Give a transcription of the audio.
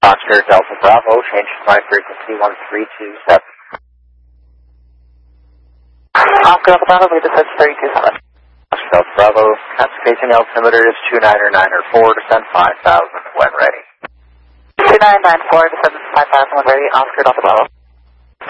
Oscar Delta Bravo, change flight frequency 1327. Oscar Delta Bravo, lead the search 327. Oscar Delta Bravo, classification altimeter is 2994, descend 5000 when ready. 2994, descend 5000 when ready, Oscar Delta Bravo.